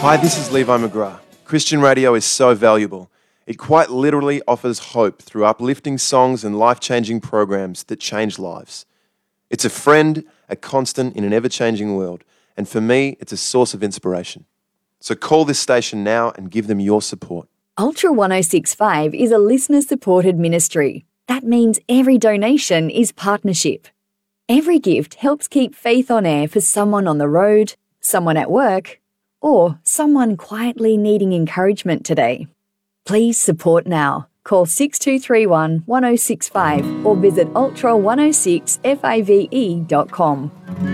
Hi, this is Levi McGrath. Christian radio is so valuable. It quite literally offers hope through uplifting songs and life-changing programs that change lives. It's a friend, a constant in an ever-changing world, and for me, it's a source of inspiration. So call this station now and give them your support. Ultra 1065 is a listener-supported ministry. That means every donation is partnership. Every gift helps keep faith on air for someone on the road, someone at work, or someone quietly needing encouragement today. Please support now. Call 6231 1065 or visit ultra106five.com.